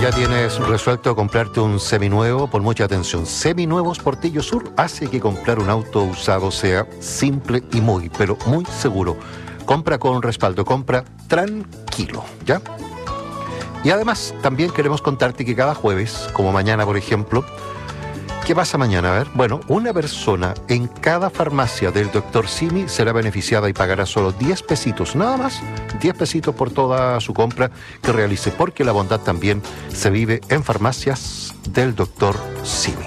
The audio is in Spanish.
ya tienes resuelto comprarte un seminuevo, por mucha atención. Seminuevos Portillo Sur hace que comprar un auto usado sea simple y muy, pero muy seguro. Compra con respaldo, compra tranquilo, ¿ya? Y además, también queremos contarte que cada jueves, como mañana por ejemplo, ¿qué pasa mañana? A ver, bueno, una persona en cada farmacia del Dr. Simi será beneficiada y pagará solo 10 pesitos, nada más, 10 pesitos por toda su compra que realice, porque la bondad también se vive en farmacias del Dr. Simi.